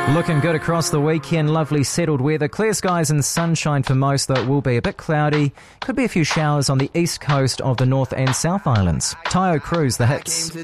Looking good across the weekend. Lovely settled weather. Clear skies and sunshine for most, though it will be a bit cloudy. Could be a few showers on the east coast of the North and South Islands. Tayo Cruz, the hits.